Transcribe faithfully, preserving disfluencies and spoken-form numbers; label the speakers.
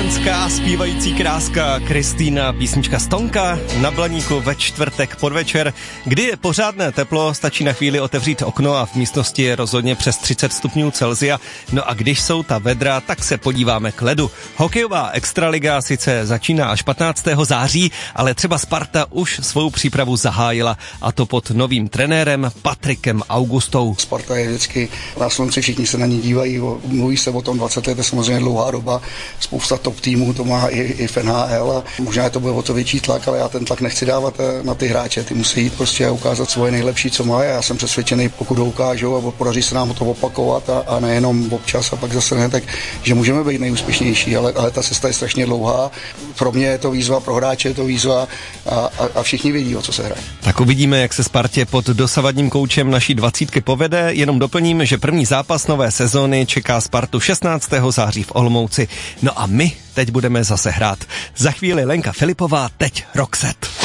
Speaker 1: ženská zpívající kráska Kristýna, písnička Stonka na Blaníku ve čtvrtek podvečer, kdy je pořádné teplo, stačí na chvíli otevřít okno a v místnosti je rozhodně přes třicet stupňů Celsia. No a když jsou ta vedra, tak se podíváme k ledu. Hokejová extraliga sice začíná až patnáctého září, ale třeba Sparta už svou přípravu zahájila, a to pod novým trenérem Patrikem Augustou.
Speaker 2: Sparta je vždycky na slunci, všichni se na ní dívají, mluví se o tom dvacet let, to je samozřejmě dlouhá doba, spousta top týmů to má i, i v N H L a možná to bude o to větší tlak, ale já ten tlak nechci dávat na ty hráče, ty musí jít prostě a ukázat svoje nejlepší, co má. Já jsem přesvědčený, pokud ho ukážou a podaří se nám to opakovat a, a nejenom občas a pak zase ne, tak že můžeme být nejúspěšnější, ale, ale ta cesta je strašně dlouhá. Pro mě je to výzva, pro hráče je to výzva a, a, a všichni vidí, o co se hraje.
Speaker 1: Tak uvidíme, jak se Spartě pod dosavadním koučem naší dvacítky povede. Jenom doplním, že první zápas nové sezóny čeká Spartu šestnáctého září v Olomouci. No a my teď budeme zase hrát. Za chvíli Lenka Filipová, teď Roxette.